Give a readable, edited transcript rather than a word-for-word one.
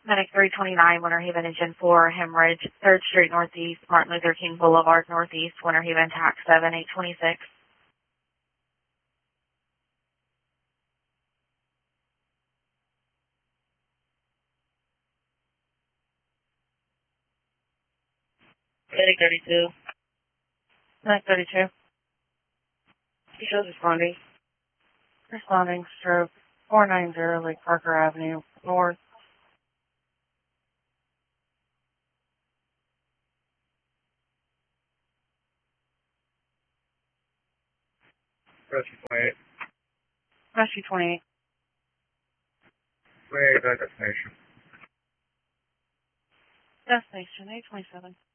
Medic 329, Winter Haven Engine 4, Hemorrhage, 3rd Street Northeast, Martin Luther King Boulevard Northeast, Winter Haven, tax 7826. Medic 32. Medic 32. He shows responding. Responding, stroke 490 Lake Parker Avenue, North. Rescue 28. Rescue 28. Where is that destination? Destination 827.